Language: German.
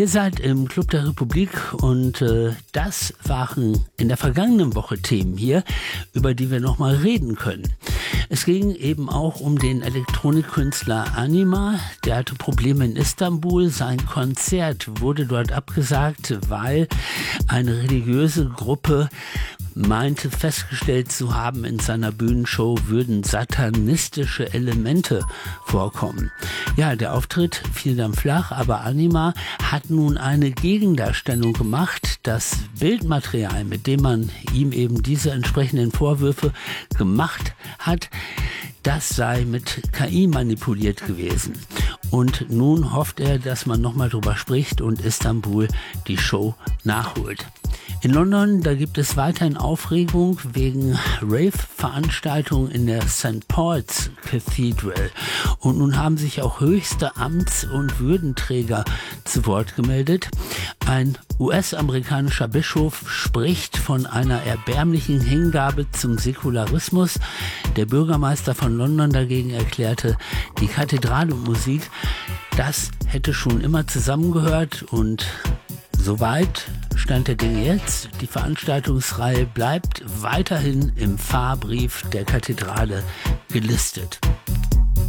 Ihr seid im Club der Republik und das waren in der vergangenen Woche Themen hier, über die wir nochmal reden können. Es ging eben auch um den Elektronikkünstler Anima. Der hatte Probleme in Istanbul. Sein Konzert wurde dort abgesagt, weil eine religiöse Gruppe meinte festgestellt zu haben, in seiner Bühnenshow würden satanistische Elemente vorkommen. Ja, der Auftritt fiel dann flach, aber Anima hat nun eine Gegendarstellung gemacht. Das Bildmaterial, mit dem man ihm eben diese entsprechenden Vorwürfe gemacht hat, das sei mit KI manipuliert gewesen. Und nun hofft er, dass man nochmal drüber spricht und Istanbul die Show nachholt. In London, da gibt es weiterhin Aufregung wegen Rave-Veranstaltungen in der St. Paul's Cathedral. Und nun haben sich auch höchste Amts- und Würdenträger zu Wort gemeldet. Ein US-amerikanischer Bischof spricht von einer erbärmlichen Hingabe zum Säkularismus. Der Bürgermeister von London dagegen erklärte, die Kathedrale und Musik, das hätte schon immer zusammengehört und soweit Stand der Dinge jetzt. Die Veranstaltungsreihe bleibt weiterhin im Fahrbrief der Kathedrale gelistet.